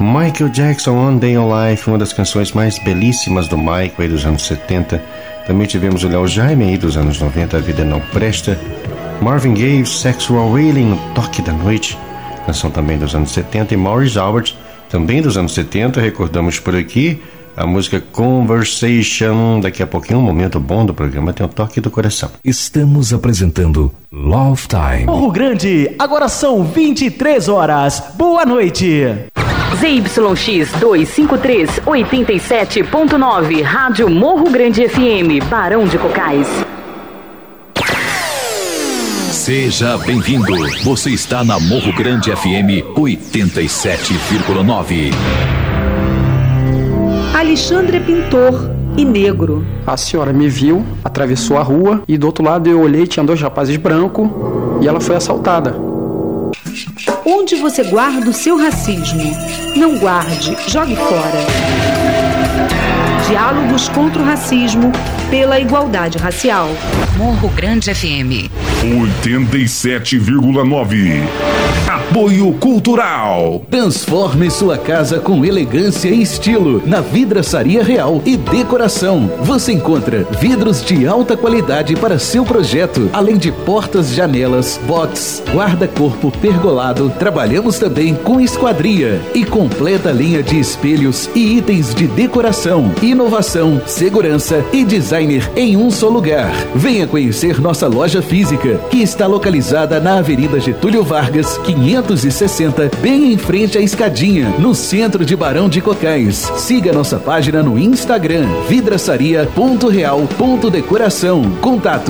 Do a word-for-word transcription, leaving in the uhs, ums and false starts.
Michael Jackson, One Day in Life, uma das canções mais belíssimas do Michael aí dos anos setenta. Também tivemos o Léo Jaime aí dos anos noventa, A Vida Não Presta. Marvin Gaye, Sexual Healing, O Toque da Noite, canção também dos anos setenta. E Maurice Albert, também dos anos setenta, recordamos por aqui a música Conversation. Daqui a pouquinho, um momento bom do programa, tem o Toque do Coração. Estamos apresentando Love Time. Morro Grande, agora são vinte e três horas. Boa noite. Z Y X duzentos e cinquenta e três, oitenta e sete ponto nove, Rádio Morro Grande F M, Barão de Cocais. Seja bem-vindo. Você está na Morro Grande F M oitenta e sete vírgula nove. Alexandre é pintor e negro. A senhora me viu, atravessou a rua e do outro lado eu olhei, tinha dois rapazes brancos e ela foi assaltada. Onde você guarda o seu racismo? Não guarde, jogue fora. Diálogos contra o racismo, pela igualdade racial. Morro Grande F M oitenta e sete vírgula nove. Apoio Cultural. Transforme sua casa com elegância e estilo na Vidraçaria Real e Decoração. Você encontra vidros de alta qualidade para seu projeto, além de portas, janelas, box, guarda-corpo pergolado. Trabalhamos também com esquadria e completa linha de espelhos e itens de decoração, inovação, segurança e designer em um só lugar. Venha conhecer nossa loja física, que está localizada na Avenida Getúlio Vargas, quinhentos e sessenta, bem em frente à escadinha, no centro de Barão de Cocais. Siga nossa página no Instagram, vidraçaria ponto real ponto decoração. Contato